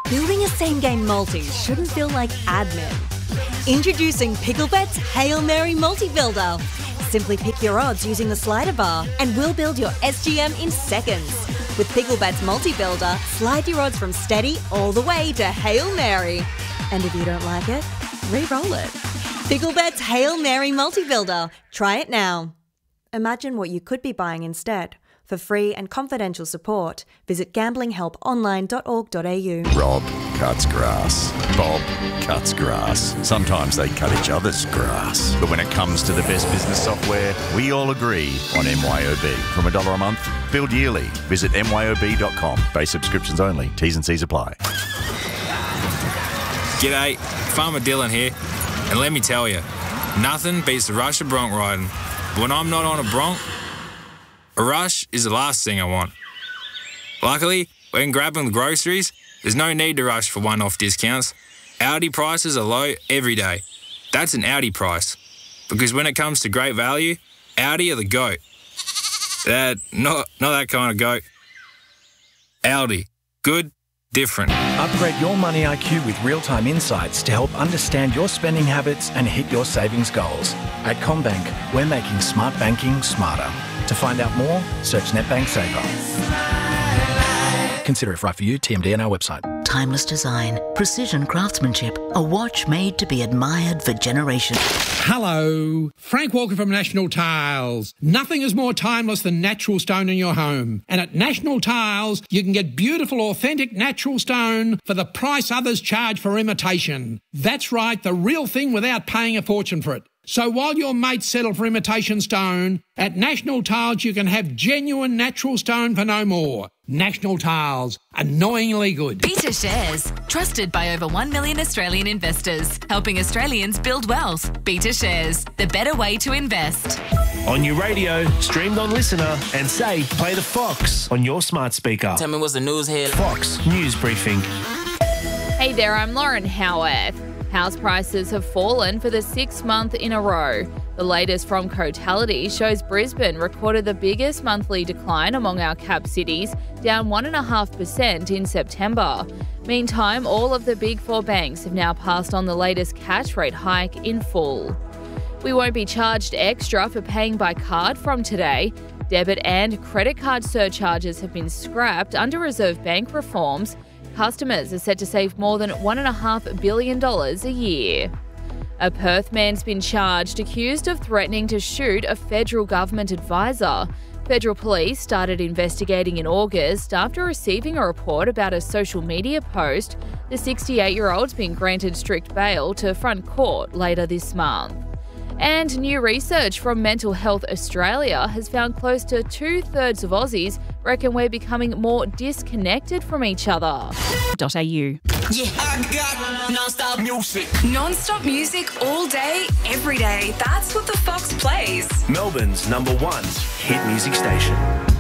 Building a same-game multi shouldn't feel like admin. Introducing Picklebet's Hail Mary Multi-Builder. Simply pick your odds using the slider bar and we'll build your SGM in seconds. With Picklebet's Multi-Builder, slide your odds from steady all the way to Hail Mary. And if you don't like it, re-roll it. Picklebet's Hail Mary Multi-Builder. Try it now. Imagine what you could be buying instead. For free and confidential support, visit gamblinghelponline.org.au. Rob cuts grass. Bob cuts grass. Sometimes they cut each other's grass. But when it comes to the best business software, we all agree on MYOB. From $1 a month, billed yearly. Visit myob.com. Base subscriptions only. T's and C's apply. G'day, Farmer Dylan here. And let me tell you, nothing beats the rush of bronc riding. But when I'm not on a bronc, a rush is the last thing I want. Luckily, when grabbing the groceries, there's no need to rush for one-off discounts. Aldi prices are low every day. That's an Aldi price. Because when it comes to great value, Aldi are the GOAT. Not that kind of goat. Aldi. Good, different. Upgrade your money IQ with real-time insights to help understand your spending habits and hit your savings goals. At CommBank, we're making smart banking smarter. To find out more, search NetBank Saver. Consider if right for you, TMD on our website. Timeless design, precision craftsmanship, a watch made to be admired for generations. Hello, Frank Walker from National Tiles. Nothing is more timeless than natural stone in your home. And at National Tiles, you can get beautiful, authentic natural stone for the price others charge for imitation. That's right, the real thing without paying a fortune for it. So while your mates settle for imitation stone, at National Tiles you can have genuine natural stone for no more. National Tiles, annoyingly good. Beta Shares, trusted by over 1 million Australian investors, helping Australians build wealth. Beta Shares, the better way to invest. On your radio, streamed on Listener, and say, play the Fox on your smart speaker. Tell me what's the news here. Fox News Briefing. Hey there, I'm Lauren Howarth. House prices have fallen for the 6th month in a row. The latest from Cotality shows Brisbane recorded the biggest monthly decline among our cap cities, down 1.5% in September. Meantime, all of the big four banks have now passed on the latest cash rate hike in full. We won't be charged extra for paying by card from today. Debit and credit card surcharges have been scrapped under Reserve Bank reforms. Customers are set to save more than $1.5 billion a year. A Perth man's been charged, accused of threatening to shoot a federal government advisor. Federal police started investigating in August after receiving a report about a social media post. The 68-year-old's been granted strict bail to front court later this month. And new research from Mental Health Australia has found close to 2/3 of Aussies reckon we're becoming more disconnected from each other. .au. Yeah, I got non-stop music. Non-stop music all day, every day. That's what the Fox plays. Melbourne's #1 hit music station.